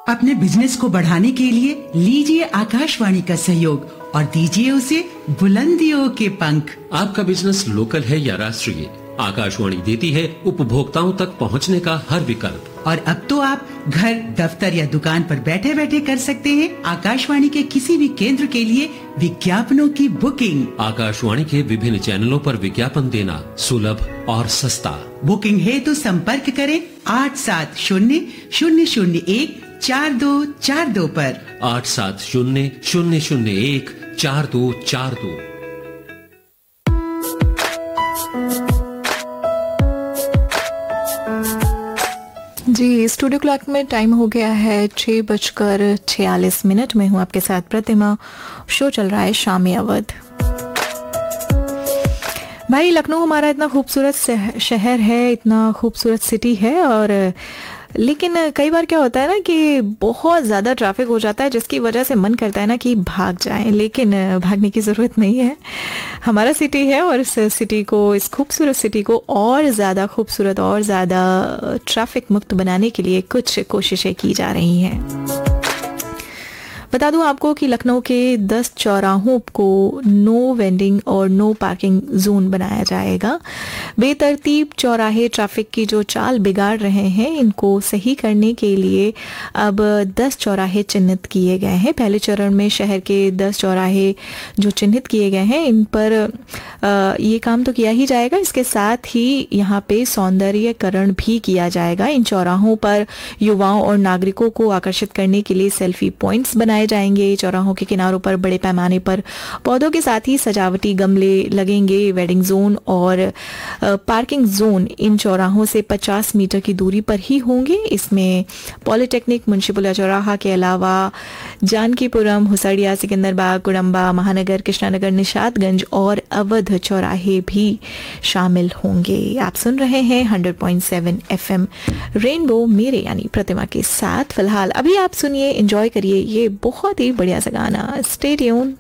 अपने बिजनेस को बढ़ाने के लिए लीजिए आकाशवाणी का सहयोग और दीजिए उसे बुलंदियों के पंख। आपका बिजनेस लोकल है या राष्ट्रीय, आकाशवाणी देती है उपभोक्ताओं तक पहुंचने का हर विकल्प। और अब तो आप घर, दफ्तर या दुकान पर बैठे बैठे कर सकते हैं आकाशवाणी के किसी भी केंद्र के लिए विज्ञापनों की बुकिंग। आकाशवाणी के विभिन्न चैनलों पर विज्ञापन देना सुलभ और सस्ता। बुकिंग है तो संपर्क करें 8700014242 पर। 8700014242। जी, स्टूडियो क्लॉक में टाइम हो गया है 6:46। मैं हूँ आपके साथ प्रतिमा। शो चल रहा है शामी अवध। भाई, लखनऊ हमारा इतना खूबसूरत शहर है, इतना खूबसूरत सिटी है, और लेकिन कई बार क्या होता है ना कि बहुत ज़्यादा ट्रैफिक हो जाता है, जिसकी वजह से मन करता है ना कि भाग जाएं, लेकिन भागने की ज़रूरत नहीं है। हमारा सिटी है और इस सिटी को, इस खूबसूरत सिटी को और ज़्यादा खूबसूरत और ज़्यादा ट्रैफिक मुक्त बनाने के लिए कुछ कोशिशें की जा रही हैं। बता दूं आपको कि लखनऊ के 10 चौराहों को नो वेंडिंग और नो पार्किंग जोन बनाया जाएगा। बेतरतीब चौराहे ट्रैफिक की जो चाल बिगाड़ रहे हैं, इनको सही करने के लिए अब 10 चौराहे चिन्हित किए गए हैं। पहले चरण में शहर के 10 चौराहे जो चिन्हित किए गए हैं, इन पर ये काम तो किया ही जाएगा। इसके साथ ही यहाँ पे सौंदर्यीकरण भी किया जाएगा। इन चौराहों पर युवाओं और नागरिकों को आकर्षित करने के लिए सेल्फी पॉइंट्स बनाए जाएंगे। चौराहों के किनारों पर बड़े पैमाने पर पौधों के साथ ही सजावटी गमले लगेंगे। वेडिंग जोन और पार्किंग जोन इन चौराहों से 50 मीटर की दूरी पर ही होंगे। इसमें पॉलिटेक्निक, मुंशीपुलिया चौराहा के अलावा जानकीपुरम, हुसड़िया, सिकंदरबाग, गुड़म्बा, महानगर, कृष्णानगर, निशातगंज और अवध चौराहे भी शामिल होंगे। आप सुन रहे हैं 100.7 FM रेनबो, मेरे यानी प्रतिमा के साथ। फिलहाल अभी आप सुनिए, एंजॉय करिए ये बहुत ही बढ़िया सा गाना। Stay tune.